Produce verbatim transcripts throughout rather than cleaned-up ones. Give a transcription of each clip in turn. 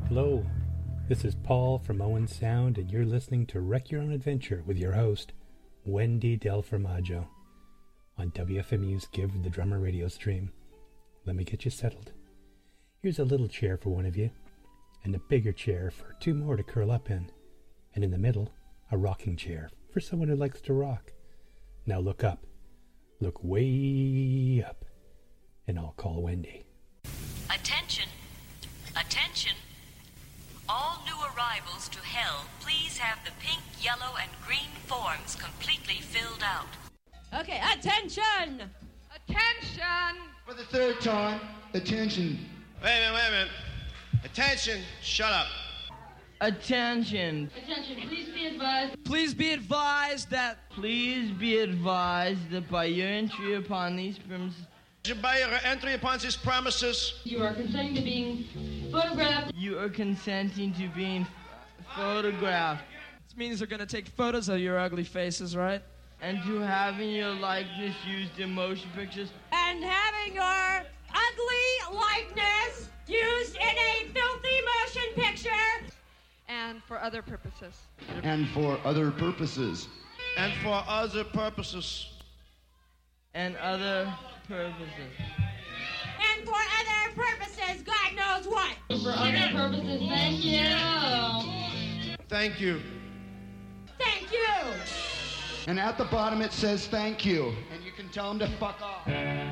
Hello, this is Paul from Owen Sound, and you're listening to Wreck Your Own Adventure with your host, Wendy Del Formaggio, on W F M U's Give the Drummer radio stream. Let me get you settled. Here's a little chair for one of you, and a bigger chair for two more to curl up in, and in the middle, a rocking chair for someone who likes to rock. Now look up. Look way up, and I'll call Wendy. Attention, attention. All new arrivals to Hell, please have the pink, yellow, and green forms completely filled out. Okay, attention! Attention! For the third time, attention. Wait a minute, wait a minute. Attention, shut up. Attention. Attention, please be advised. Please be advised that. Please be advised that by your entry upon these premises. By your entry upon these premises. You are consenting to being photographed. You are consenting to being photographed. This means they're going to take photos of your ugly faces, right? And to having your likeness used in motion pictures. And having your ugly likeness used in a filthy motion picture. And for other purposes. And for other purposes. And for other purposes. And other purposes. And for other purposes, God knows what. For other purposes, thank you. Thank you. Thank you. And at the bottom it says thank you. And you can tell them to fuck off.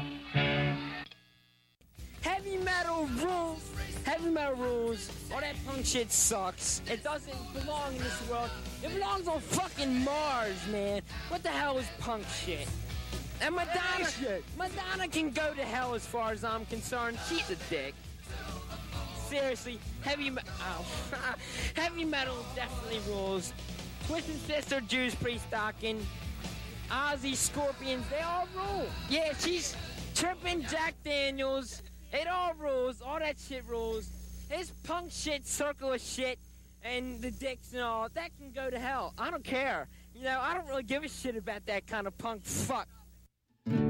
Heavy metal rules. Heavy metal rules. All that punk shit sucks. It doesn't belong in this world. It belongs on fucking Mars, man. What the hell is punk shit? And Madonna, Madonna can go to hell as far as I'm concerned. She's a dick. Seriously, heavy metal, oh. Heavy metal definitely rules. Twisted Sister, Judas Priest, Stocking, Ozzy, Scorpions, they all rule. Yeah, she's tripping Jack Daniels. It all rules. All that shit rules. This punk shit, circular shit, and the dicks and all, that can go to hell. I don't care. You know, I don't really give a shit about that kind of punk fuck.